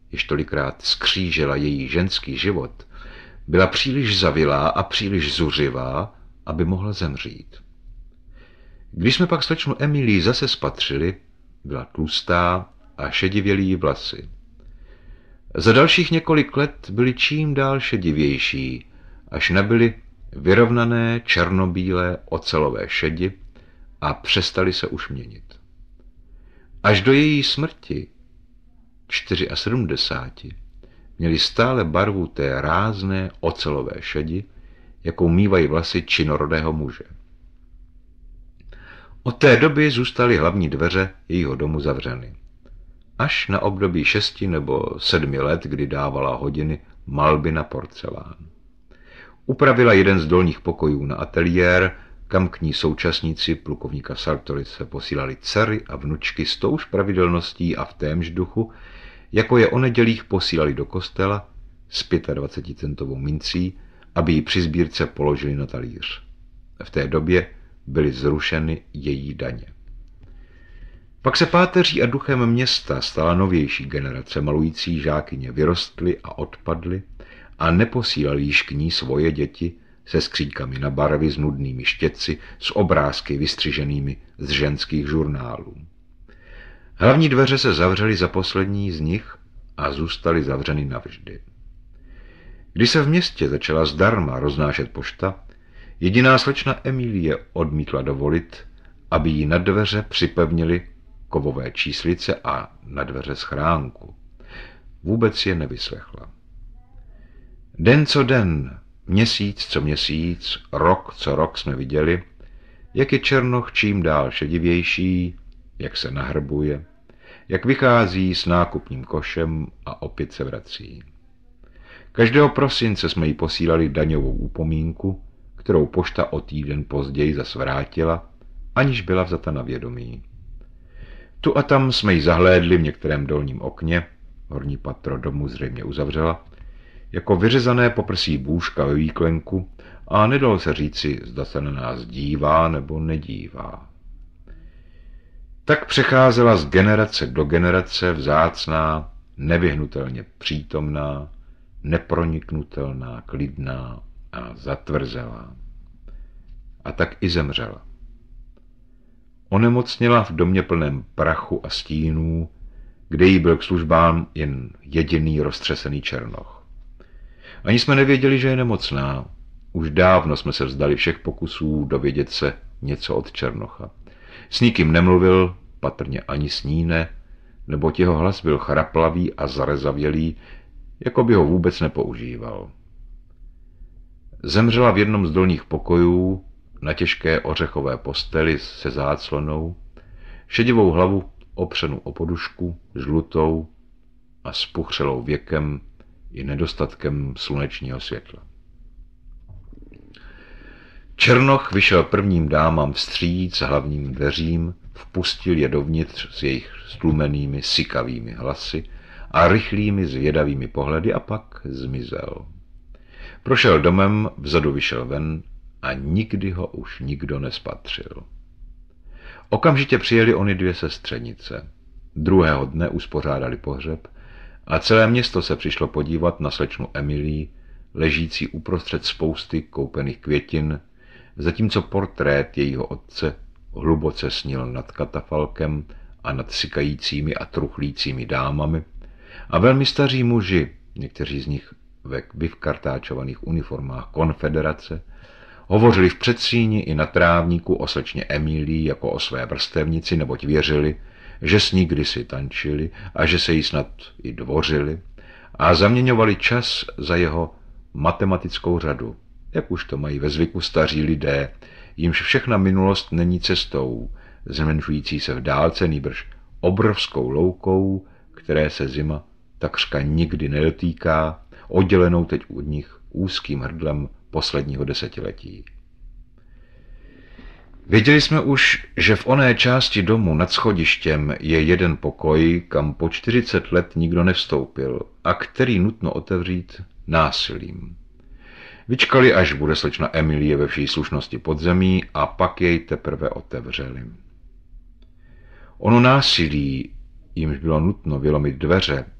jež tolikrát skřížila její ženský život, byla příliš zavilá a příliš zuřivá, aby mohla zemřít. Když jsme pak slečnu Emilii zase spatřili, byla tlustá a šedivěly jí vlasy. Za dalších několik let byly čím dál šedivější, až nabyly vyrovnané černobílé ocelové šedi a přestaly se už měnit. Až do její smrti, 74, měly stále barvu té rázné ocelové šedi, jakou mívají vlasy činorodého muže. Od té doby zůstaly hlavní dveře jejího domu zavřeny. Až na období 6 nebo 7 let, kdy dávala hodiny malby na porcelán. Upravila jeden z dolních pokojů na ateliér, kam k ní současníci plukovníka Sartorice posílali dcery a vnučky s touž pravidelností a v témž duchu, jako je o nedělích posílali do kostela s 25centovou mincí, aby ji při sbírce položili na talíř. V té době byly zrušeny její daně. Pak se páteří a duchem města stala novější generace malující žákyně vyrostly a odpadly a neposílali již k ní svoje děti se skříňkami na barvy s nudnými štětci, s obrázky vystřiženými z ženských žurnálů. Hlavní dveře se zavřely za poslední z nich a zůstaly zavřeny navždy. Když se v městě začala zdarma roznášet pošta, jediná slečna Emilie odmítla dovolit, aby jí na dveře připevnili kovové číslice a na dveře schránku. Vůbec je nevyslechla. Den co den, měsíc co měsíc, rok co rok jsme viděli, jak je Černoch čím dál šedivější, jak se nahrbuje, jak vychází s nákupním košem a opět se vrací. Každého prosince jsme jí posílali daňovou upomínku, kterou pošta o týden později zas vrátila, aniž byla vzata na vědomí. Tu a tam jsme ji zahlédli v některém dolním okně, horní patro domu zřejmě uzavřela, jako vyřezané poprsí bůžka ve výklenku a nedalo se říci, zda se na nás dívá nebo nedívá. Tak přecházela z generace do generace vzácná, nevyhnutelně přítomná, neproniknutelná, klidná a zatvrzelá. A tak i zemřela. Onemocněla v domě plném prachu a stínů, kde jí byl k službám jen jediný roztřesený Černoch. Ani jsme nevěděli, že je nemocná. Už dávno jsme se vzdali všech pokusů dovědět se něco od Černocha. S nikým nemluvil, patrně ani s ní ne, neboť jeho hlas byl chraplavý a zarezavělý, jako by ho vůbec nepoužíval. Zemřela v jednom z dolních pokojů, na těžké ořechové posteli se záclonou, šedivou hlavu opřenou o podušku, žlutou a spuchřelou věkem i nedostatkem slunečního světla. Černoch vyšel prvním dámám vstříc hlavním dveřím, vpustil je dovnitř s jejich stlumenými, sykavými hlasy a rychlými zvědavými pohledy a pak zmizel. Prošel domem, vzadu vyšel ven a nikdy ho už nikdo nespatřil. Okamžitě přijeli ony 2 sestřenice. Druhého dne uspořádali pohřeb a celé město se přišlo podívat na slečnu Emilii, ležící uprostřed spousty koupených květin, zatímco portrét jejího otce hluboce snil nad katafalkem a nad sykajícími a truchlícími dámami a velmi staří muži, někteří z nich ve vyvkartáčovaných uniformách konfederace, hovořili v předsíni i na trávníku o slečně Emilii jako o své vrstevnici, neboť věřili, že s ní kdysi tančili a že se jí snad i dvořili a zaměňovali čas za jeho matematickou řadu, jak už to mají ve zvyku staří lidé, jimž všechna minulost není cestou, zmenšující se v dálce, nýbrž obrovskou loukou, které se zima takřka nikdy nedotýká, oddělenou teď od nich úzkým hrdlem posledního desetiletí. Věděli jsme už, že v oné části domu nad schodištěm je jeden pokoj, kam po 40 let nikdo nevstoupil a který nutno otevřít násilím. Vyčkali, až bude slečna Emilie ve vší slušnosti podzemí a pak jej teprve otevřeli. Ono násilí, jimž bylo nutno vylomit dveře,